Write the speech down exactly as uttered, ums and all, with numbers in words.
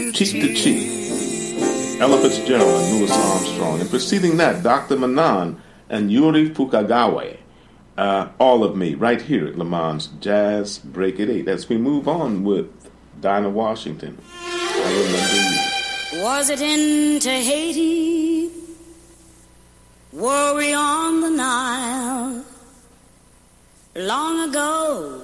Cheek to Cheek, Ella Fitzgerald and Louis Armstrong. And preceding that, Doctor Manan and Yuri Fukagawa. Uh, all of me, right here at Le Mans Jazz Break at eight. As we move on with Dinah Washington, I remember you. Was it in Tahiti? Were we on the Nile? Long ago.